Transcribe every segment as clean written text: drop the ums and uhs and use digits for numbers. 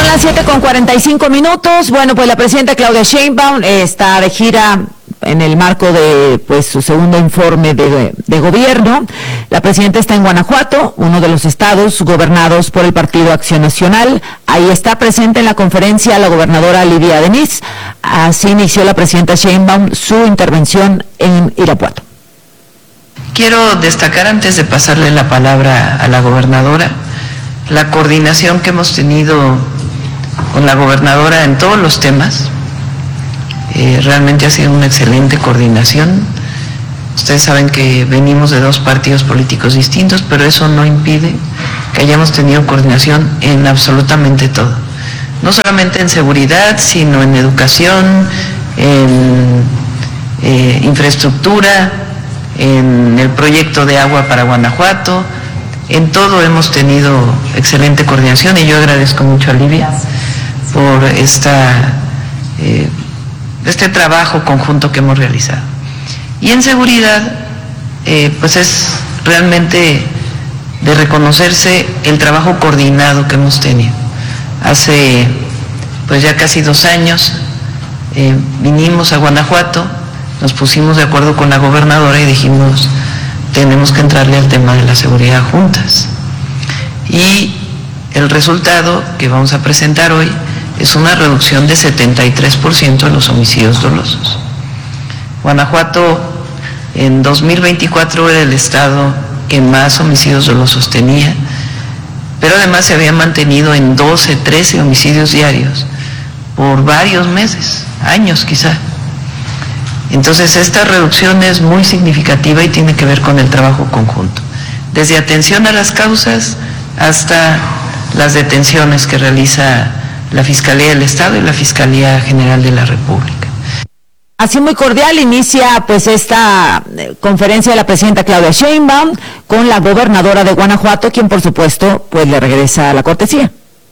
las 7:45. Bueno, pues la presidenta Claudia Sheinbaum está de gira en el marco de su segundo informe de gobierno. La presidenta está en Guanajuato, uno de los estados gobernados por el Partido Acción Nacional. Ahí está presente en la conferencia la gobernadora Lidia Denis. Así inició la presidenta Sheinbaum su intervención en Irapuato. Quiero destacar, antes de pasarle la palabra a la gobernadora, la coordinación que hemos tenido con la gobernadora en todos los temas. Realmente ha sido una excelente coordinación. Ustedes saben que venimos de dos partidos políticos distintos, pero eso no impide que hayamos tenido coordinación en absolutamente todo. No solamente en seguridad, sino en educación, en infraestructura, en el proyecto de agua para Guanajuato. En todo hemos tenido excelente coordinación y yo agradezco mucho a Livia por este trabajo conjunto que hemos realizado. Y en seguridad, pues es realmente de reconocerse el trabajo coordinado que hemos tenido. Hace pues ya casi 2 años vinimos a Guanajuato, nos pusimos de acuerdo con la gobernadora y dijimos, tenemos que entrarle al tema de la seguridad juntas. Y el resultado que vamos a presentar hoy es una reducción de 73% en los homicidios dolosos. Guanajuato en 2024 era el estado que más homicidios dolosos tenía, pero además se había mantenido en 12, 13 homicidios diarios por varios meses, años quizá. Entonces esta reducción es muy significativa y tiene que ver con el trabajo conjunto, desde atención a las causas hasta las detenciones que realiza la Fiscalía del Estado y la Fiscalía General de la República. Así muy cordial inicia pues esta conferencia de la presidenta Claudia Sheinbaum con la gobernadora de Guanajuato, quien por supuesto pues le regresa la cortesía.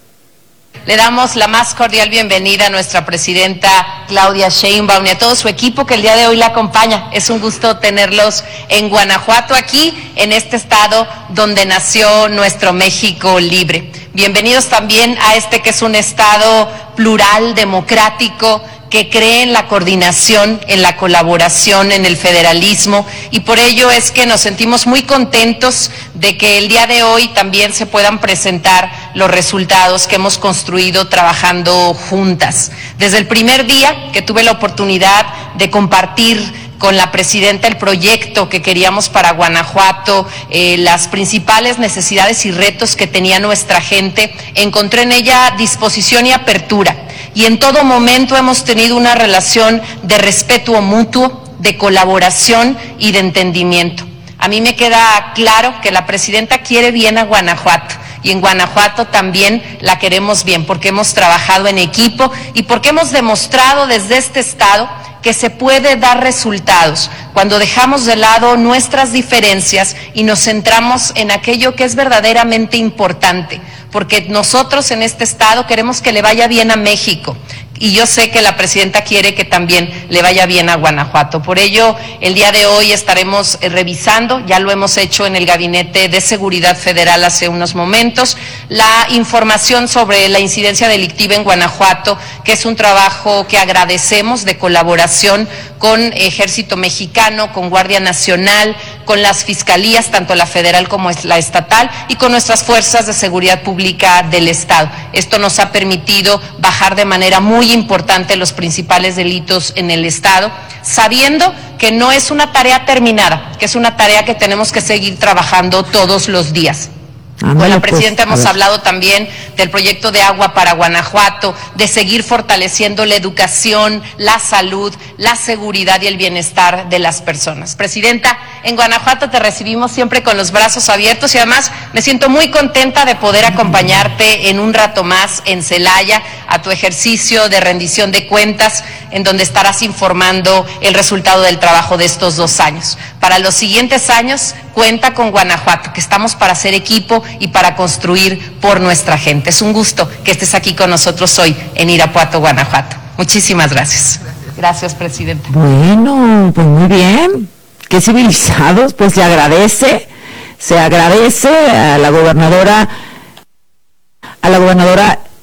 Le damos la más cordial bienvenida a nuestra presidenta Claudia Sheinbaum y a todo su equipo que el día de hoy la acompaña. Es un gusto tenerlos en Guanajuato, aquí en este estado donde nació nuestro México libre. Bienvenidos también a este que es un estado plural, democrático, que cree en la coordinación, en la colaboración, en el federalismo, y por ello es que nos sentimos muy contentos de que el día de hoy también se puedan presentar los resultados que hemos construido trabajando juntas. Desde el primer día que tuve la oportunidad de compartir con la presidenta el proyecto que queríamos para Guanajuato, las principales necesidades y retos que tenía nuestra gente, encontré en ella disposición y apertura. Y en todo momento hemos tenido una relación de respeto mutuo, de colaboración y de entendimiento. A mí me queda claro que la presidenta quiere bien a Guanajuato y en Guanajuato también la queremos bien porque hemos trabajado en equipo y porque hemos demostrado desde este estado que se puede dar resultados cuando dejamos de lado nuestras diferencias y nos centramos en aquello que es verdaderamente importante, porque nosotros en este estado queremos que le vaya bien a México y yo sé que la presidenta quiere que también le vaya bien a Guanajuato. Por ello, el día de hoy estaremos revisando, ya lo hemos hecho en el Gabinete de Seguridad Federal hace unos momentos, la información sobre la incidencia delictiva en Guanajuato, que es un trabajo que agradecemos de colaboración con Ejército Mexicano, con Guardia Nacional, con las fiscalías, tanto la federal como la estatal, y con nuestras fuerzas de seguridad pública del Estado. Esto nos ha permitido bajar de manera muy importante los principales delitos en el Estado, sabiendo que no es una tarea terminada, que es una tarea que tenemos que seguir trabajando todos los días. Con la presidenta hemos hablado también del proyecto de agua para Guanajuato, de seguir fortaleciendo la educación, la salud, la seguridad y el bienestar de las personas. Presidenta, en Guanajuato te recibimos siempre con los brazos abiertos y además me siento muy contenta de poder acompañarte en un rato más en Celaya a tu ejercicio de rendición de cuentas, en donde estarás informando el resultado del trabajo de estos 2 años. Para los siguientes años, cuenta con Guanajuato, que estamos para hacer equipo y para construir por nuestra gente. Es un gusto que estés aquí con nosotros hoy en Irapuato, Guanajuato. Muchísimas gracias. Gracias, presidenta. Bueno, pues muy bien. Qué civilizados, pues se agradece a la gobernadora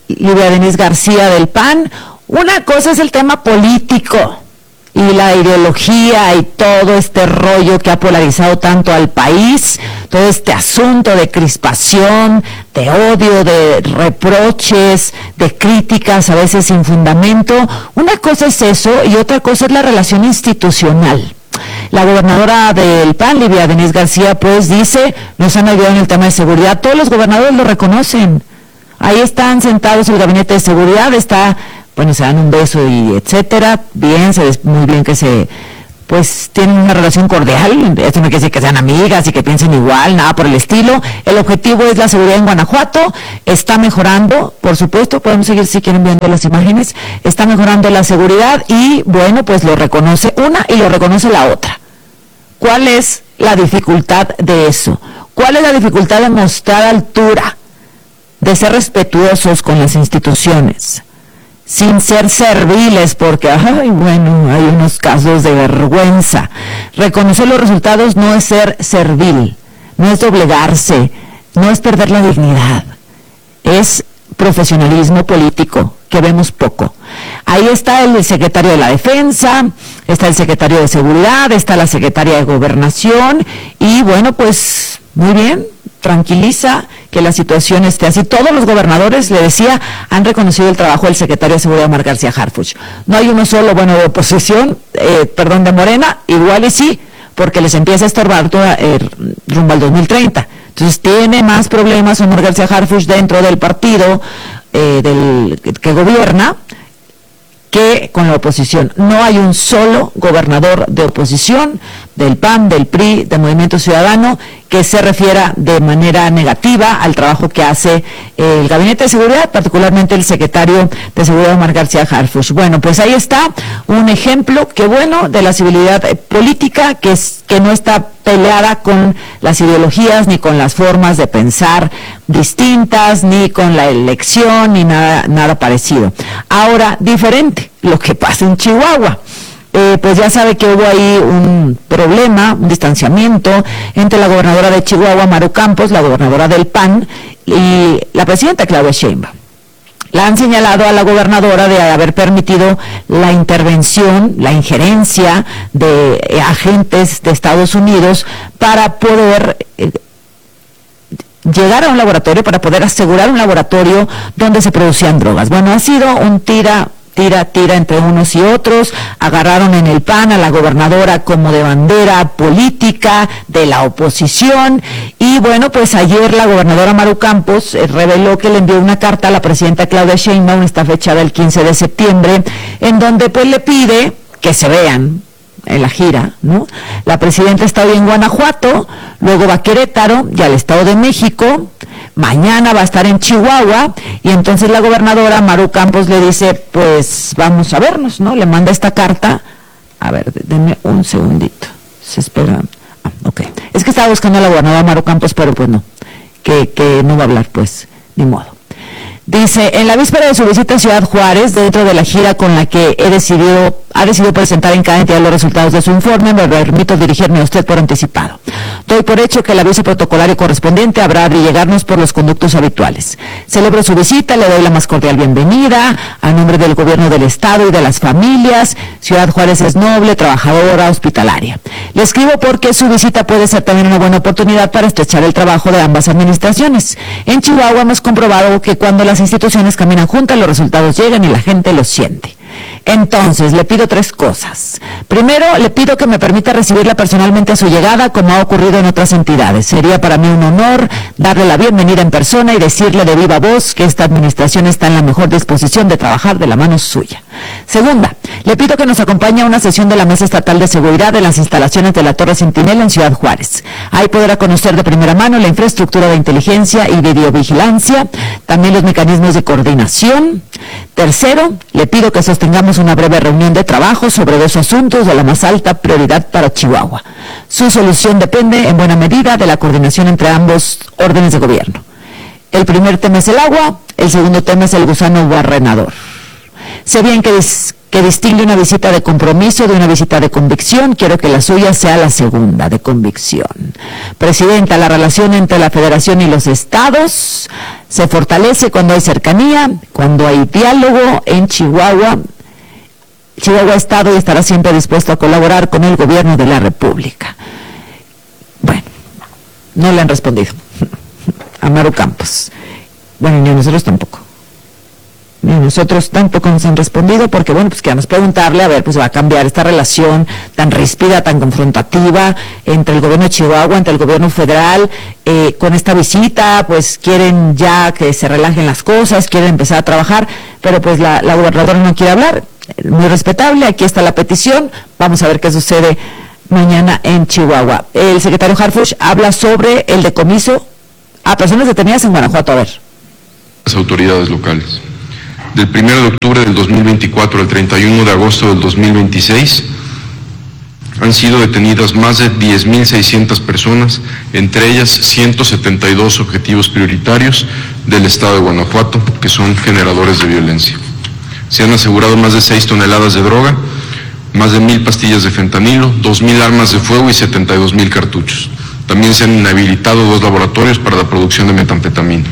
Livia Denise García del PAN. Una cosa es el tema político y la ideología y todo este rollo que ha polarizado tanto al país, todo este asunto de crispación, de odio, de reproches, de críticas a veces sin fundamento. Una cosa es eso y otra cosa es la relación institucional. La gobernadora del PAN, Livia Denise García, pues dice, nos han ayudado en el tema de seguridad. Todos los gobernadores lo reconocen. Ahí están sentados el gabinete de seguridad, bueno, se dan un beso y etcétera. Bien, muy bien que pues tienen una relación cordial. Esto no quiere decir que sean amigas y que piensen igual, nada por el estilo. El objetivo es la seguridad en Guanajuato. Está mejorando, por supuesto, podemos seguir si quieren viendo las imágenes. Está mejorando la seguridad y, bueno, pues lo reconoce una y lo reconoce la otra. ¿Cuál es la dificultad de eso? ¿Cuál es la dificultad de mostrar altura, de ser respetuosos con las instituciones, sin ser serviles? Porque, hay unos casos de vergüenza. Reconocer los resultados no es ser servil, no es doblegarse, no es perder la dignidad, es profesionalismo político, que vemos poco. Ahí está el secretario de la Defensa, está el secretario de Seguridad, está la secretaria de Gobernación, y bueno, pues, muy bien, tranquiliza que la situación esté así. Todos los gobernadores, le decía, han reconocido el trabajo del secretario de Seguridad, Omar García Harfuch. No hay uno solo, de oposición, de Morena, igual y sí, porque les empieza a estorbar rumbo al 2030. Entonces tiene más problemas Omar García Harfuch dentro del partido que gobierna que con la oposición. No hay un solo gobernador de oposición, del PAN, del PRI, del Movimiento Ciudadano, que se refiera de manera negativa al trabajo que hace el Gabinete de Seguridad, particularmente el secretario de Seguridad, Omar García Harfuch. Bueno, pues ahí está un ejemplo, de la civilidad política, que no está peleada con las ideologías, ni con las formas de pensar distintas, ni con la elección, ni nada parecido. Ahora, diferente lo que pasa en Chihuahua. Pues ya sabe que hubo ahí un problema, un distanciamiento entre la gobernadora de Chihuahua, Maru Campos, la gobernadora del PAN, y la presidenta Claudia Sheinbaum. La han señalado a la gobernadora de haber permitido la intervención, la injerencia de agentes de Estados Unidos para poder llegar a un laboratorio, para poder asegurar un laboratorio donde se producían drogas. Bueno, ha sido un tira entre unos y otros. Agarraron en el PAN a la gobernadora como de bandera política de la oposición, y bueno, pues ayer la gobernadora Maru Campos reveló que le envió una carta a la presidenta Claudia Sheinbaum, está fechada el 15 de septiembre, en donde pues le pide que se vean en la gira, ¿no? La presidenta está hoy en Guanajuato, luego va a Querétaro y al Estado de México, mañana va a estar en Chihuahua, y entonces la gobernadora Maru Campos le dice, pues vamos a vernos, ¿no? Le manda esta carta. A ver, denme un segundito, se espera. Ok, es que estaba buscando a la gobernadora Maru Campos, pero pues no, que no va a hablar, pues, ni modo. Dice, en la víspera de su visita a Ciudad Juárez, dentro de la gira con la que ha decidido presentar en cada entidad los resultados de su informe, me permito dirigirme a usted por anticipado. Doy por hecho que el aviso protocolario correspondiente habrá de llegarnos por los conductos habituales. Celebro su visita, le doy la más cordial bienvenida, a nombre del gobierno del Estado y de las familias. Ciudad Juárez es noble, trabajadora, hospitalaria. Le escribo porque su visita puede ser también una buena oportunidad para estrechar el trabajo de ambas administraciones. En Chihuahua hemos comprobado que cuando las instituciones caminan juntas, los resultados llegan y la gente los siente. Entonces, le pido 3 cosas. Primero, le pido que me permita recibirla personalmente a su llegada, como ha ocurrido en otras entidades. Sería para mí un honor darle la bienvenida en persona y decirle de viva voz que esta administración está en la mejor disposición de trabajar de la mano suya. Segunda, le pido que nos acompañe a una sesión de la Mesa Estatal de Seguridad en las instalaciones de la Torre Centinela en Ciudad Juárez. Ahí podrá conocer de primera mano la infraestructura de inteligencia y videovigilancia, también los mecanismos de coordinación. Tercero, le pido que sostengamos una breve reunión de trabajo sobre 2 asuntos de la más alta prioridad para Chihuahua. Su solución depende en buena medida de la coordinación entre ambos órdenes de gobierno. El primer tema es el agua, el segundo tema es el gusano barrenador. Sé bien que que distingue una visita de compromiso de una visita de convicción. Quiero que la suya sea la segunda, de convicción. Presidenta, la relación entre la Federación y los estados se fortalece cuando hay cercanía, cuando hay diálogo en Chihuahua. Chihuahua ha estado y estará siempre dispuesto a colaborar con el gobierno de la República. Bueno, no le han respondido a Maru Campos. Bueno, ni a nosotros tampoco. Ni a nosotros tampoco nos han respondido porque, bueno, pues queremos preguntarle, a ver, pues va a cambiar esta relación tan ríspida, tan confrontativa entre el gobierno de Chihuahua, entre el gobierno federal, con esta visita, pues quieren ya que se relajen las cosas, quieren empezar a trabajar, pero pues la gobernadora no quiere hablar. Muy respetable, aquí está la petición, vamos a ver qué sucede mañana en Chihuahua. El secretario Harfuch habla sobre el decomiso a personas detenidas en Guanajuato. A ver. Las autoridades locales. Del 1 de octubre del 2024 al 31 de agosto del 2026 han sido detenidas más de 10.600 personas, entre ellas 172 objetivos prioritarios del estado de Guanajuato, que son generadores de violencia. Se han asegurado más de 6 toneladas de droga, más de 1,000 pastillas de fentanilo, 2,000 armas de fuego y 72,000 cartuchos. También se han inhabilitado 2 laboratorios para la producción de metanfetamina.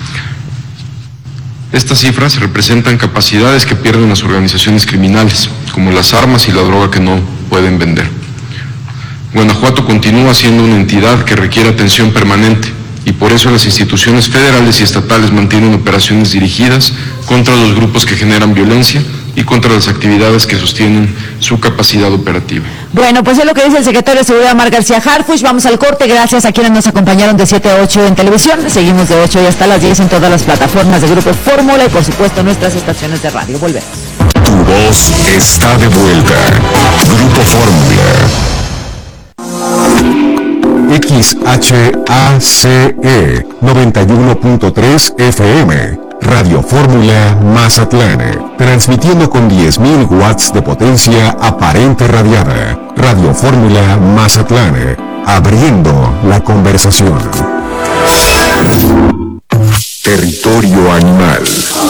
Estas cifras representan capacidades que pierden las organizaciones criminales, como las armas y la droga que no pueden vender. Guanajuato continúa siendo una entidad que requiere atención permanente, y por eso las instituciones federales y estatales mantienen operaciones dirigidas contra los grupos que generan violencia y contra las actividades que sostienen su capacidad operativa. Bueno, pues es lo que dice el secretario de Seguridad, Omar García Harfuch. Vamos al corte, gracias a quienes nos acompañaron de 7 a 8 en televisión. Seguimos de 8 y hasta las 10 en todas las plataformas de Grupo Fórmula y por supuesto nuestras estaciones de radio. Volvemos. Tu voz está de vuelta. Grupo Fórmula. XHACE 91.3 FM, Radio Fórmula Mazatlán, transmitiendo con 10.000 watts de potencia aparente radiada. Radio Fórmula Mazatlán, abriendo la conversación. Territorio animal.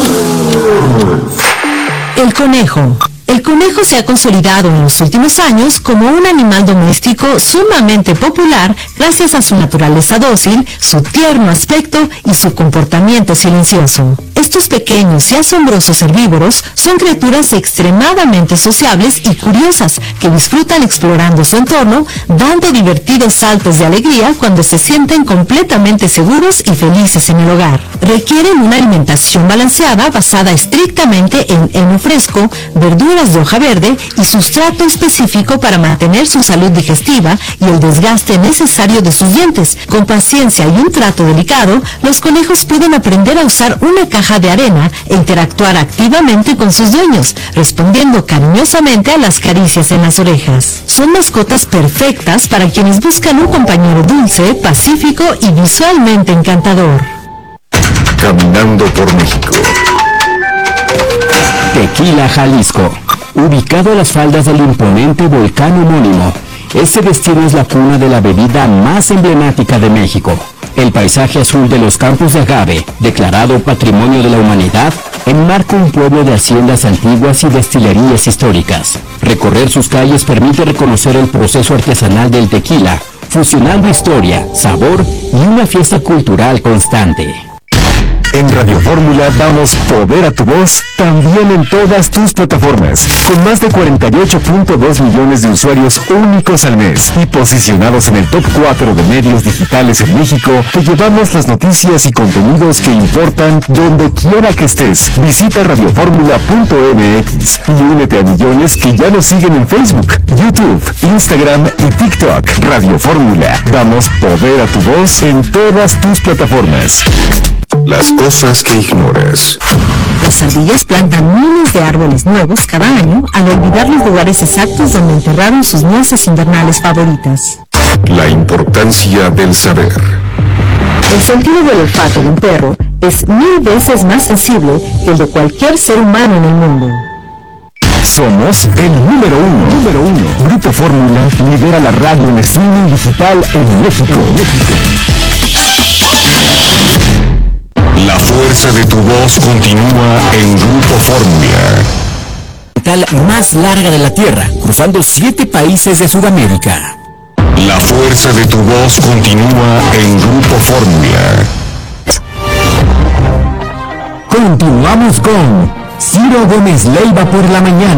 El conejo. El conejo se ha consolidado en los últimos años como un animal doméstico sumamente popular gracias a su naturaleza dócil, su tierno aspecto y su comportamiento silencioso. Estos pequeños y asombrosos herbívoros son criaturas extremadamente sociables y curiosas que disfrutan explorando su entorno, dando divertidos saltos de alegría cuando se sienten completamente seguros y felices en el hogar. Requieren una alimentación balanceada basada estrictamente en heno fresco, verduras de hoja verde y sustrato específico para mantener su salud digestiva y el desgaste necesario de sus dientes. Con paciencia y un trato delicado, los conejos pueden aprender a usar una caja de arena e interactuar activamente con sus dueños, respondiendo cariñosamente a las caricias en las orejas. Son mascotas perfectas para quienes buscan un compañero dulce, pacífico y visualmente encantador. Caminando por México. Tequila, Jalisco. Ubicado a las faldas del imponente volcán homónimo, este destino es la cuna de la bebida más emblemática de México. El paisaje azul de los campos de agave, declarado Patrimonio de la Humanidad, enmarca un pueblo de haciendas antiguas y destilerías históricas. Recorrer sus calles permite reconocer el proceso artesanal del tequila, fusionando historia, sabor y una fiesta cultural constante. En Radio Fórmula damos poder a tu voz también en todas tus plataformas, con más de 48.2 millones de usuarios únicos al mes y posicionados en el top 4 de medios digitales en México. Te llevamos las noticias y contenidos que importan donde quiera que estés. Visita radioformula.mx y únete a millones que ya nos siguen en Facebook, YouTube, Instagram y TikTok. Radio Fórmula, damos poder a tu voz en todas tus plataformas. Las cosas que ignoras. Las ardillas plantan miles de árboles nuevos cada año al olvidar los lugares exactos donde enterraron sus nueces invernales favoritas. La importancia del saber. El sentido del olfato de un perro es 1000 veces más sensible que el de cualquier ser humano en el mundo. Somos el número uno. Grupo Fórmula lidera la radio en streaming digital en México. La fuerza de tu voz continúa en Grupo Fórmula. continental más larga de la Tierra, cruzando 7 países de Sudamérica. La fuerza de tu voz continúa en Grupo Fórmula. Continuamos con Ciro Gómez Leiva por la mañana.